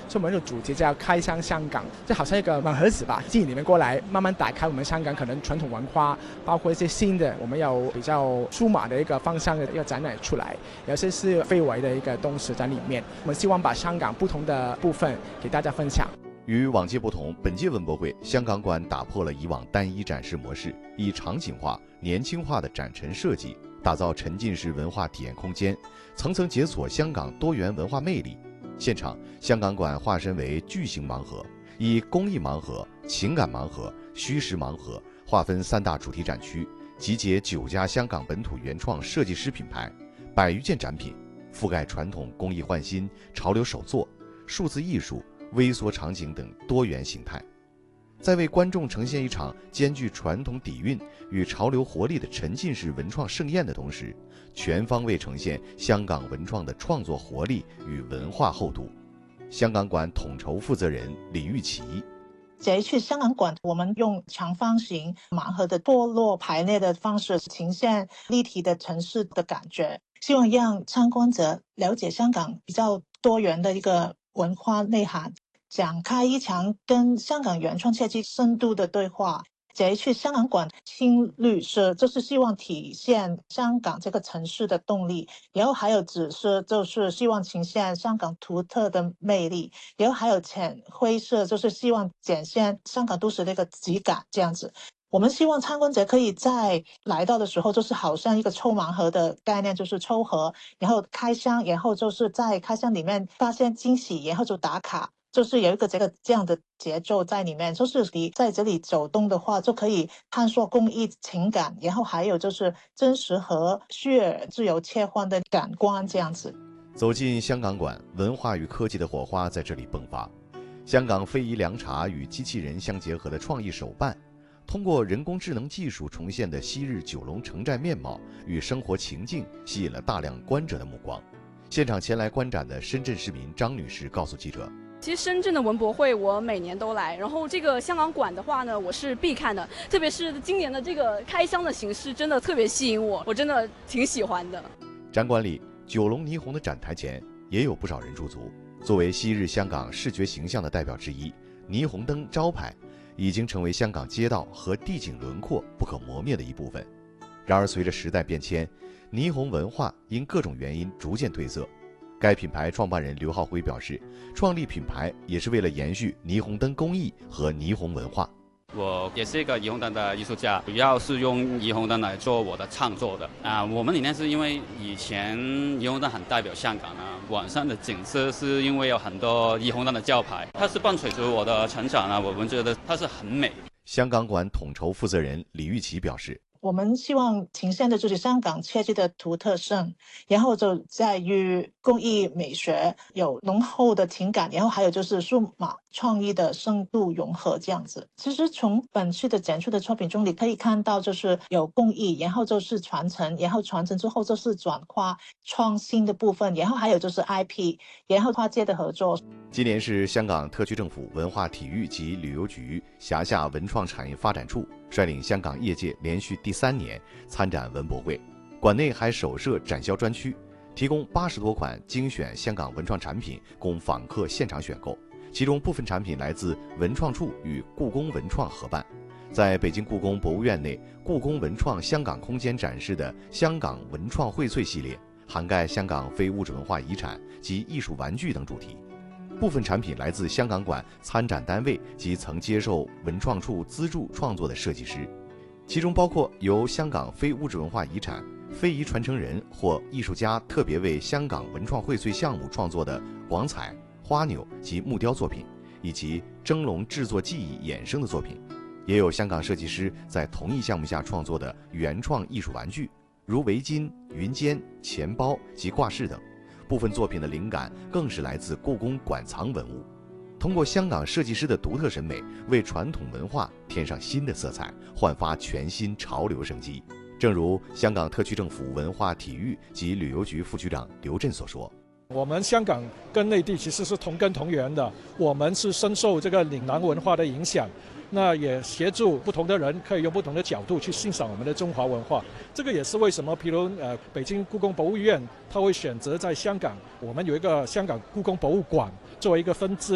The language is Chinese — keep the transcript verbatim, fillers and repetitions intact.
所以我们的主题叫开箱香港，就好像一个盲盒子吧，进里面过来慢慢打开我们香港可能传统文化，包括一些新的我们有比较数码的一个方向的一个展览出来，有些是非遗的一个东西在里面。我们希望把香港不同的部分给大家分享。 与往届不同，本届文博会香港馆打破了以往单一展示模式，以场景化、年轻化的展陈设计，打造沉浸式文化体验空间，层层解锁香港多元文化魅力。现场，香港馆化身为巨型盲盒，以公益盲盒、情感盲盒、虚实盲盒划分三大主题展区，集结九家香港本土原创设计师品牌，百余件展品，覆盖传统工艺焕新、潮流手作、数字艺术、微缩场景等多元形态，在为观众呈现一场兼具传统底蕴与潮流活力的沉浸式文创盛宴的同时，全方位呈现香港文创的创作活力与文化厚度。香港馆统筹负责人李玉琪： 这一次香港馆，我们用长方形盲盒的剥落排列的方式，呈现立体的城市的感觉，希望让参观者了解香港比较多元的一个文化内涵，展开一场跟香港原创设计深度的对话。这一次香港馆青绿色就是希望体现香港这个城市的动力，然后还有紫色就是希望呈现香港独特的魅力，然后还有浅灰色就是希望展现香港都市的一个质感这样子。我们希望参观者可以在来到的时候，就是好像一个抽盲盒的概念，就是抽盒，然后开箱，然后就是在开箱里面发现惊喜，然后就打卡，就是有一个这个这样的节奏在里面。就是你在这里走动的话，就可以探索工艺情感，然后还有就是真实和虚拟自由切换的感官这样子。 走进香港馆，文化与科技的火花在这里迸发。香港非遗凉茶与机器人相结合的创意手办，通过人工智能技术重现的昔日九龙城寨面貌与生活情境，吸引了大量观者的目光。现场前来观展的深圳市民张女士告诉记者： 其实深圳的文博会我每年都来，然后这个香港馆的话呢，我是必看的，特别是今年的这个开箱的形式真的特别吸引我，我真的挺喜欢的。 展馆里，九龙霓虹的展台前也有不少人驻足。作为昔日香港视觉形象的代表之一，霓虹灯招牌已经成为香港街道和地景轮廓不可磨灭的一部分。然而随着时代变迁，霓虹文化因各种原因逐渐褪色。该品牌创办人刘浩辉表示，创立品牌也是为了延续霓虹灯工艺和霓虹文化。 我也是一个霓虹灯的艺术家，主要是用霓虹灯来做我的创作的啊。我们理念是因为以前霓虹灯很代表香港啊，晚上的景色是因为有很多霓虹灯的招牌，它是伴随着我的成长啊，我们觉得它是很美。 香港馆统筹负责人李玉琪表示， 我们希望呈现的就是香港设计的独特性，然后就在于工艺美学有浓厚的情感，然后还有就是数码创意的深度融合这样子。其实从本次的展出的作品中，你可以看到就是有工艺，然后就是传承，然后传承之后就是转化创新的部分，然后还有就是 I P， 然后跨界的合作。 今年是香港特区政府文化体育及旅游局辖下文创产业发展处率领香港业界连续第三年参展文博会，馆内还首设展销专区，提供八十多款精选香港文创产品供访客现场选购，其中部分产品来自文创处与故宫文创合办。在北京故宫博物院内，故宫文创香港空间展示的香港文创荟萃系列，涵盖香港非物质文化遗产及艺术玩具等主题。部分产品来自香港馆参展单位及曾接受文创处资助创作的设计师，其中包括由香港非物质文化遗产、非遗传承人或艺术家特别为香港文创荟萃项目创作的广彩、花钮及木雕作品，以及蒸笼制作技艺衍生的作品，也有香港设计师在同一项目下创作的原创艺术玩具，如围巾、云肩、钱包及挂饰等。部分作品的灵感更是来自故宫馆藏文物，通过香港设计师的独特审美，为传统文化添上新的色彩，焕发全新潮流生机。正如香港特区政府文化体育及旅游局副局长刘震所说， 我们香港跟内地其实是同根同源的，我们是深受这个岭南文化的影响，那也协助不同的人可以用不同的角度去欣赏我们的中华文化。这个也是为什么譬如呃北京故宫博物院它会选择在香港，我们有一个香港故宫博物馆作为一个分支。